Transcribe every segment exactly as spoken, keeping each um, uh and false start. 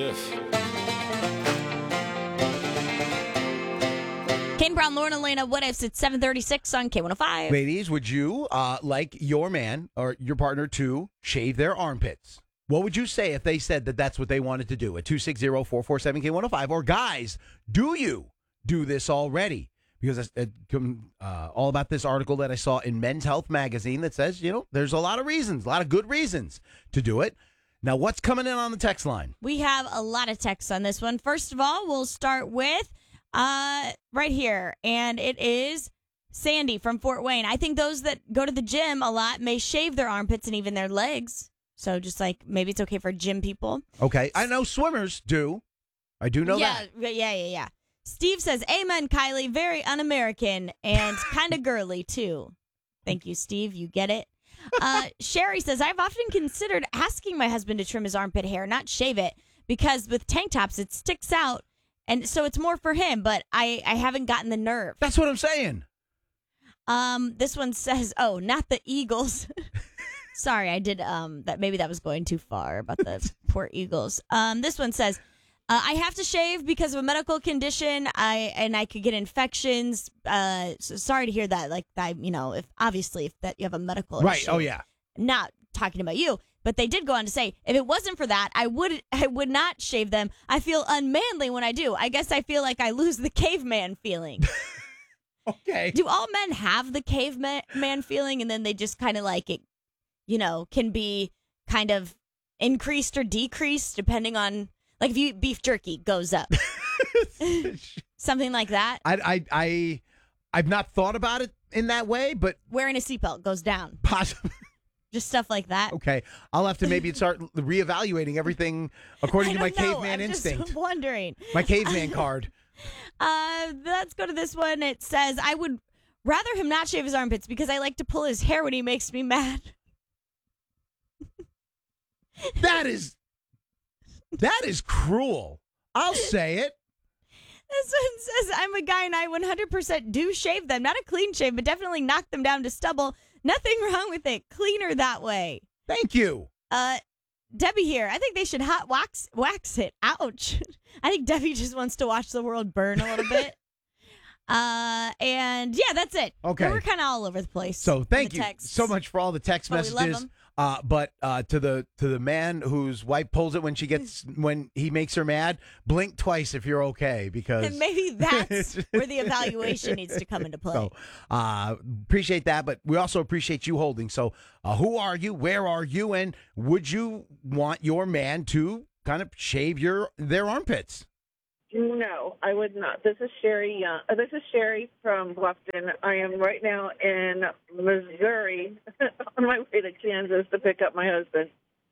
if. Kane Brown, Lauren Elena, what ifs? It's seven thirty-six on K one oh five. Ladies, would you uh, like your man or your partner to shave their armpits? What would you say if they said that that's what they wanted to do at two six zero, four four seven, K one oh five? Or guys, do you do this already? Because it's it, uh, all about this article that I saw in Men's Health magazine that says, you know, there's a lot of reasons, a lot of good reasons to do it. Now, what's coming in on the text line? We have a lot of texts on this one. First of all, we'll start with uh, right here, and it is Sandy from Fort Wayne. I think those that go to the gym a lot may shave their armpits and even their legs. So just like maybe it's okay for gym people. Okay. I know swimmers do. I do know yeah, that. Yeah, yeah, yeah. Steve says, amen, Kylie. Very un-American and kind of girly, too. Thank you, Steve. You get it. Uh, Sherry says, I've often considered asking my husband to trim his armpit hair, not shave it, because with tank tops, it sticks out. And so it's more for him, but I, I haven't gotten the nerve. That's what I'm saying. Um, this one says, oh, not the Eagles. Sorry, I did um that. Maybe that was going too far about the poor Eagles. Um, this one says, uh, I have to shave because of a medical condition. I and I could get infections. Uh, so sorry to hear that. Like I, you know, if obviously if that you have a medical Right. issue. Oh yeah. Not talking about you, but they did go on to say, if it wasn't for that, I would I would not shave them. I feel unmanly when I do. I guess I feel like I lose the caveman feeling. Okay. Do all men have the caveman man feeling, and then they just kind of like it, you know, can be kind of increased or decreased depending on, like if you eat beef jerky goes up, something like that. I I I I've not thought about it in that way, but Wearing a seatbelt goes down, possibly. just stuff like that. Okay, I'll have to maybe start reevaluating everything according I to my don't know. caveman I'm instinct. Just wondering. My caveman card. Uh, let's go to this one. It says, I would rather him not shave his armpits because I like to pull his hair when he makes me mad. That is that is cruel. I'll say it. This one says, I'm a guy and I one hundred percent do shave them. Not a clean shave, but definitely knock them down to stubble. Nothing wrong with it. Cleaner that way. Thank you. Uh, Debbie here. I think they should hot wax wax it. Ouch. I think Debbie just wants to watch the world burn a little bit. Uh, and yeah, that's it. Okay. We're kind of all over the place. So thank the you texts. so much for all the text But we love messages. 'em. Uh, but uh, to the to the man whose wife pulls it when she gets when he makes her mad, blink twice if you're okay, because And maybe that's where the evaluation needs to come into play. So uh, appreciate that, but we also appreciate you holding. So uh, who are you? Where are you? And would you want your man to kind of shave your their armpits? No, I would not. This is Sherry Young. Uh, this is Sherry from Bluffton. I am right now in Missouri on my way to Kansas to pick up my husband.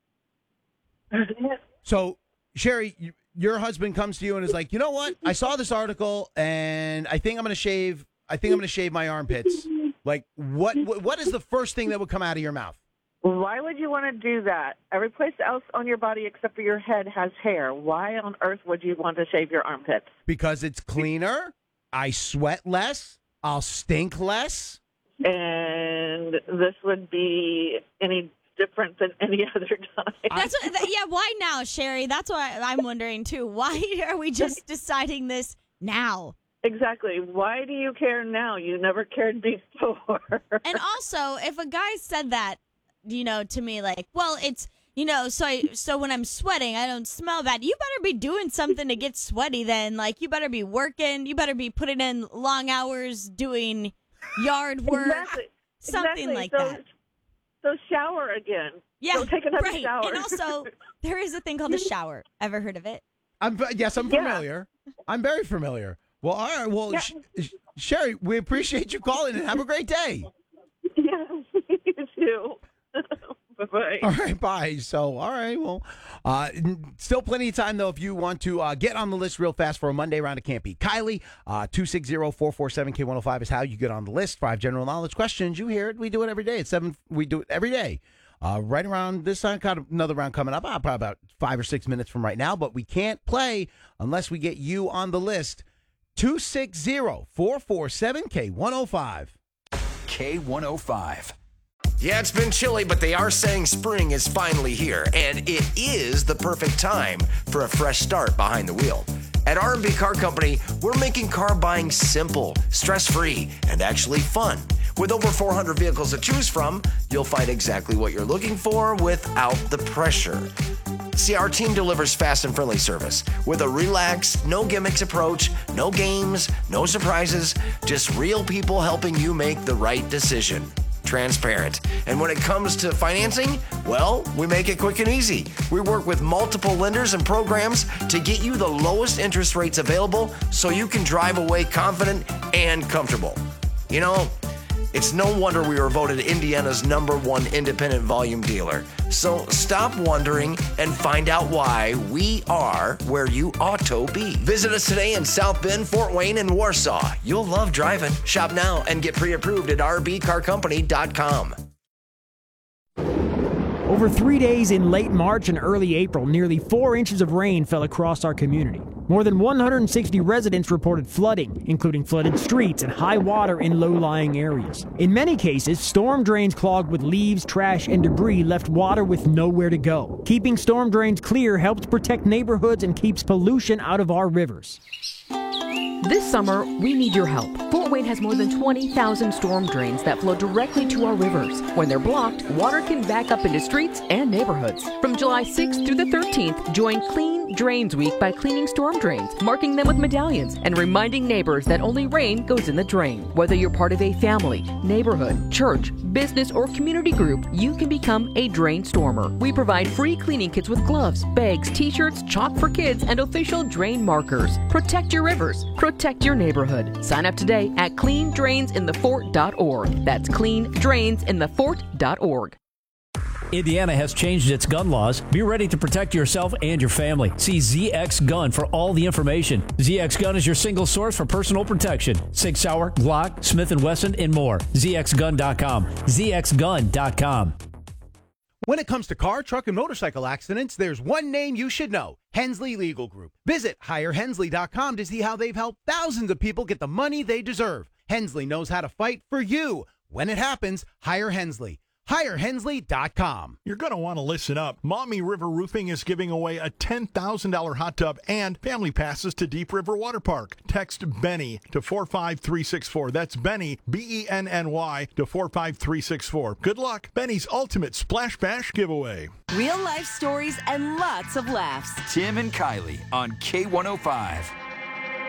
So, Sherry, you, your husband comes to you and is like, you know what? I saw this article and I think I'm going to shave. I think I'm going to shave my armpits. Like, what, what? What is the first thing that would come out of your mouth? Why would you want to do that? Every place else on your body except for your head has hair. Why on earth would you want to shave your armpits? Because it's cleaner. I sweat less. I'll stink less. And this would be any different than any other time. That's what, that, yeah. Why now, Sherry? That's what I'm wondering too. Why are we just deciding this now? Exactly. Why do you care now? You never cared before. And also, if a guy said that, you know, to me, like, well, it's, you know, so I, so when I'm sweating, I don't smell bad. You better be doing something to get sweaty then. Like, you better be working. You better be putting in long hours doing yard work. Exactly. Something exactly. like so, that. So shower again. Yeah, so take another right. shower. And also, there is a thing called a shower. Ever heard of it? I'm yes, I'm Yeah. familiar. I'm very familiar. Well, all right. Well, Yeah. Sh- Sh- Sherry, we appreciate you calling and have a great day. Yeah, you too. Bye-bye. All right, bye. So, all right, well, uh, n- still plenty of time, though, if you want to uh, get on the list real fast for a Monday round of Can't Beat Kylie. Uh, two six zero, four four seven, K one oh five is how you get on the list. Five general knowledge questions. You hear it. We do it every day. It's seven. We do it every day. Uh, right around this time, got another round coming up, uh, probably about five or six minutes from right now, but we can't play unless we get you on the list. two six zero, four four seven, K one oh five. K one oh five. Yeah, it's been chilly, but they are saying spring is finally here, and it is the perfect time for a fresh start behind the wheel. At R and B Car Company, we're making car buying simple, stress-free, and actually fun. With over four hundred vehicles to choose from, you'll find exactly what you're looking for without the pressure. See, our team delivers fast and friendly service with a relaxed, no gimmicks approach, no games, no surprises, just real people helping you make the right decision. Transparent. And when it comes to financing, well, we make it quick and easy. We work with multiple lenders and programs to get you the lowest interest rates available so you can drive away confident and comfortable. You know, it's no wonder we were voted Indiana's number one independent volume dealer. So stop wondering and find out why we are where you ought to be. Visit us today in South Bend, Fort Wayne, and Warsaw. You'll love driving. Shop now and get pre-approved at r b car company dot com. Over three days in late March and early April, nearly four inches of rain fell across our community. More than one hundred sixty residents reported flooding, including flooded streets and high water in low-lying areas. In many cases, storm drains clogged with leaves, trash, and debris left water with nowhere to go. Keeping storm drains clear helps protect neighborhoods and keeps pollution out of our rivers. This summer, we need your help. Fort Wayne has more than twenty thousand storm drains that flow directly to our rivers. When they're blocked, water can back up into streets and neighborhoods. From July sixth through the thirteenth, join Clean Drains Week by cleaning storm drains, marking them with medallions, and reminding neighbors that only rain goes in the drain. Whether you're part of a family, neighborhood, church, business, or community group, you can become a drain stormer. We provide free cleaning kits with gloves, bags, t-shirts, chalk for kids, and official drain markers. Protect your rivers. Protect your neighborhood. Sign up today at clean drains in the fort dot org. That's clean drains in the fort dot org. Indiana has changed its gun laws. Be ready to protect yourself and your family. See Z X Gun for all the information. Z X Gun is your single source for personal protection. Sig Sauer, Glock, Smith and Wesson, and more. Z X gun dot com. Z X gun dot com. When it comes to car, truck, and motorcycle accidents, there's one name you should know: Hensley Legal Group. Visit hire hensley dot com to see how they've helped thousands of people get the money they deserve. Hensley knows how to fight for you. When it happens, hire Hensley. hire hensley dot com. You're going to want to listen up. Maumee River Roofing is giving away a ten thousand dollars hot tub and family passes to Deep River Water Park. Text Benny to four five three six four. That's Benny, B E N N Y, to four five three six four. Good luck. Benny's Ultimate Splash Bash Giveaway. Real life stories and lots of laughs. Tim and Kylie on K one oh five.